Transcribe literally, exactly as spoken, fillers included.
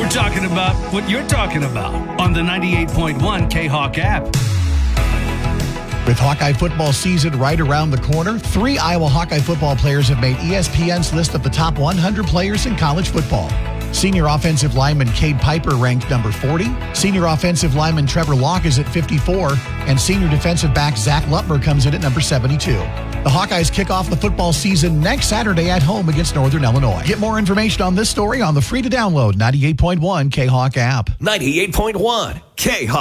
We're talking about what you're talking about on the ninety-eight point one K-Hawk app. With Hawkeye football season right around the corner, three Iowa Hawkeye football players have made E S P N's list of the top one hundred players in college football. Senior offensive lineman Cade Piper ranked number forty. Senior offensive lineman Trevor Locke is at fifty-four. And senior defensive back Zach Lutmer comes in at number seventy-two. The Hawkeyes kick off the football season next Saturday at home against Northern Illinois. Get more information on this story on the free-to-download ninety-eight point one K-Hawk app. ninety-eight point one K-Hawk.